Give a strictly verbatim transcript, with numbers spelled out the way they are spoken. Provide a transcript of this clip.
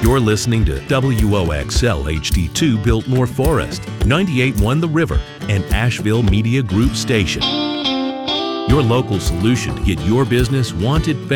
You're listening to W O X L H D two Biltmore Forest, ninety-eight point one The River, and Asheville Media Group Station. Your local solution to get your business wanted,